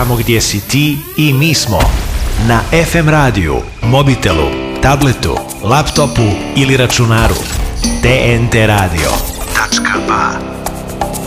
tamo gdje si ti i mi smo. Na FM radiju, mobitelu, tabletu, laptopu ili računaru. TNT Radio.ba